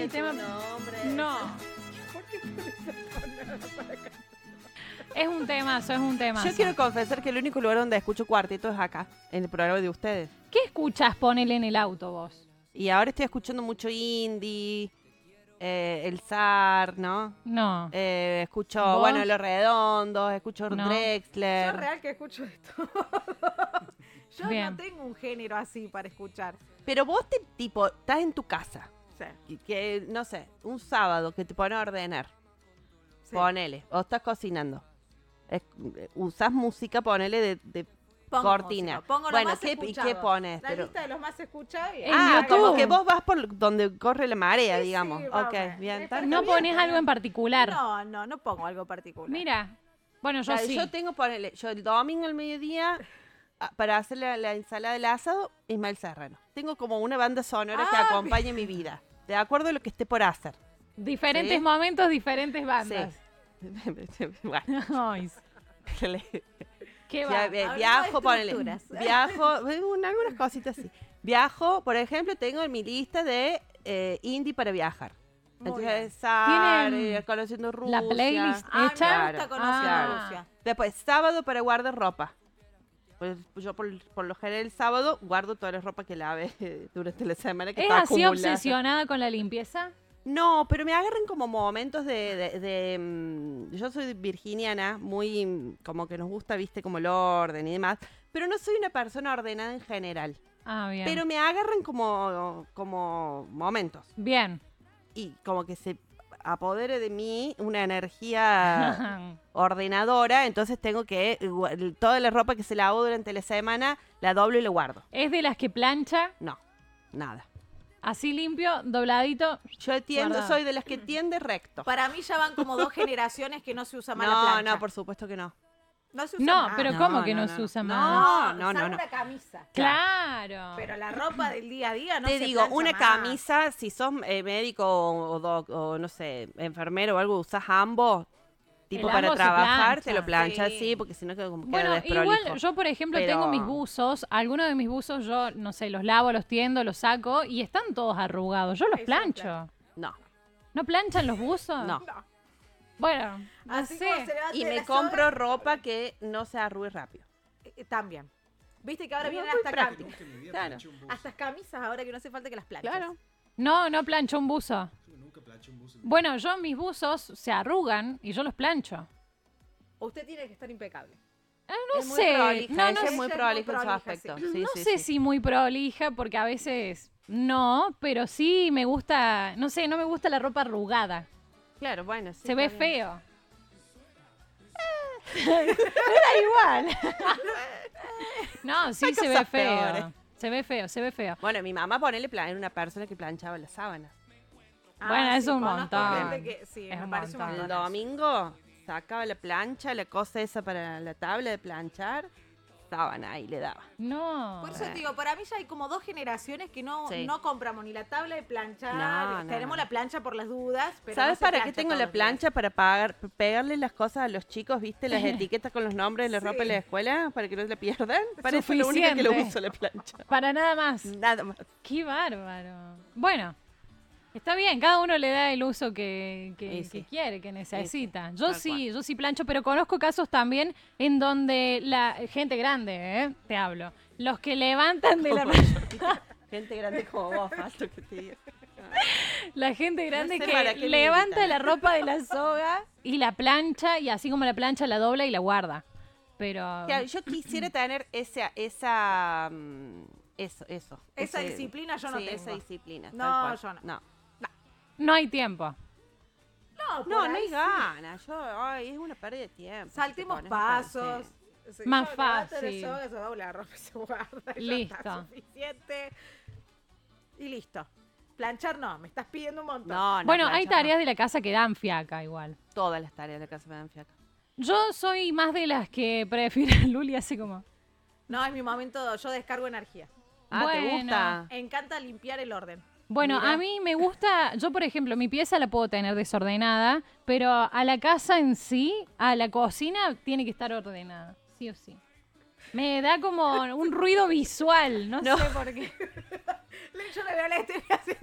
el tema. No. ¿Por qué pones esa tonada para acá? Es un temazo. Yo quiero confesar que el único lugar donde escucho cuarteto es acá, en el programa de ustedes. ¿Qué escuchás, ponele en el auto vos? Y ahora estoy escuchando mucho indie, el zar, ¿no? No. Escucho, ¿Vos? bueno, Los Redondos, escucho No. Drexler. Yo real que escucho de todo. Yo Bien. no tengo un género así para escuchar. Pero vos tipo, estás en tu casa, Sí. que no sé, un sábado que te pones a ordenar, Sí. ponele, o estás cocinando. Usás música, ponele de Pongo cortina. música, pongo lo Bueno, más ¿y escuchado. qué pones? La lista de los más escuchados. Y... En Ah, YouTube. como que vos vas por donde corre la marea, Sí, digamos. sí, Ok, vamos. bien. Está No bien, pones está algo bien. en particular. No pongo algo particular. Mira. Bueno, yo Claro, sí. yo tengo, ponele, yo el domingo al mediodía, para hacer la ensalada del asado, Ismael Serrano. Tengo como una banda sonora que acompaña mi vida, de acuerdo a lo que esté por hacer. Diferentes ¿Sí? momentos, diferentes bandas. Bueno, Ay, qué ya, va. Hablemos viajo, de ponele, estructuras. viajo, algunas cositas así. Viajo, por ejemplo, tengo en mi lista de indie para viajar. Muy Entonces, bien. SAR, ¿Tienen conociendo Rusia. la playlist Ah, hecha? me gusta conocer Ah. Rusia. Después, sábado para guardar ropa. Pues yo por lo general el sábado guardo toda la ropa que lave durante la semana que ¿Es está así acumulada. obsesionada con la limpieza? No, pero me agarran como momentos yo soy virginiana, muy como que nos gusta, viste, como el orden y demás, pero no soy una persona ordenada en general. Ah, bien. Pero me agarran como momentos Bien. y como que se apodere de mí una energía ordenadora, entonces tengo que toda la ropa que se lavó durante la semana la doblo y la guardo. ¿Es de las que plancha? No, nada. Así limpio, dobladito. Yo tiendo, Guardado. soy de las que tiende recto. Para mí ya van como 2 generaciones que no se usa más la No, plancha. no, por supuesto que no. No se usa No, más. pero No, ¿cómo que no, no, no, se usa no. más? No, salvo no. una camisa. Claro. Pero la ropa del día a día no Te se digo, plancha una más. camisa, si sos médico o no sé, enfermero o algo, usás ambos, tipo El para ambo se trabajar, plancha. te lo planchas Sí. así, porque si no queda como Bueno, queda desprolijo. igual yo, por ejemplo, Pero- tengo mis buzos. Algunos de mis buzos yo, no sé, los lavo, los tiendo, los saco y están todos arrugados. Yo los Eso plancho. No, ¿No planchan los buzos? no. Bueno, no Así sé. como se levanta Y de me la compro soga, ropa que no se arrugue rápido. También. Viste que ahora No, vienen muy hasta práctico. camisas. Claro. Hasta camisas ahora que no hace falta que las planches. Claro. No plancho un buzo. Nunca planché un buzo. Bueno, mis buzos se arrugan y yo los plancho. Usted tiene que estar impecable. No Es muy sé. prolija, No, ella no, es muy ella es prolija muy en su prolija, aspecto. sí. Sí, no sí, sé sí. si muy prolija porque a veces no, pero sí me gusta, no sé, no me gusta la ropa arrugada. Claro, bueno, sí. Se ve está bien. feo. Era igual. No, sí Hay se ve cosas feo. peores. Se ve feo. Bueno, mi mamá, ponele, era una persona que planchaba las sábanas. Bueno, es un conozco montón. gente que- sí, Es me un parece un montón. El montón. domingo sacaba la plancha, la cosa esa para la tabla de planchar, sábana ahí le daba. No. Por eso te digo, para mí ya hay como 2 generaciones que no, Sí. no compramos ni la tabla de planchar. No, Tenemos no. la plancha por las dudas. Pero ¿Sabes no se para qué plancha tengo todos la los días. plancha? Para pegarle las cosas a los chicos, ¿viste? Las etiquetas con los nombres de la Sí. ropa en la escuela, para que no se la pierdan. Para eso es lo único que lo Suficiente. uso, la plancha. Para nada más. Nada más. Qué bárbaro. Bueno, está bien, cada uno le da el uso que Y sí. que quiere, que necesita. sí, Yo tal sí, yo sí plancho, pero conozco casos también en donde la gente grande, te hablo, los que levantan de la Como yo. Gente grande como vos, falto que te diga. la gente grande sé para que qué me levanta invitan. la ropa de la soga y la plancha y así como la plancha la dobla y la guarda. Pero Claro, yo quisiera tener eso. Esa ese- disciplina yo no sí, tengo. esa disciplina. No, tal cual. yo no. No. no hay tiempo. No, por No, ahí no hay sí. ganas. Es una pérdida de tiempo. Saltemos Si te pones a pasos. pensar. Sí, Más yo levanto la fácil. soga, se dobla la ropa y se guarda. y ya Listo. está suficiente. Y listo. Planchar no, me estás pidiendo un montón. No, no, Bueno, hay planchar no. tareas de la casa que dan fiaca igual. Todas las tareas de la casa me dan fiaca. Yo soy más de las que prefieren Luli así como. No, es mi momento, yo descargo energía. Ah, ¿te Bueno. gusta? Me encanta limpiar el orden. Bueno, Mira. a mí me gusta, yo por ejemplo, mi pieza la puedo tener desordenada, pero a la casa en sí, a la cocina, tiene que estar ordenada, sí o sí. Me da como un ruido visual, no sé por qué. Yo le veo a la Esteban haciendo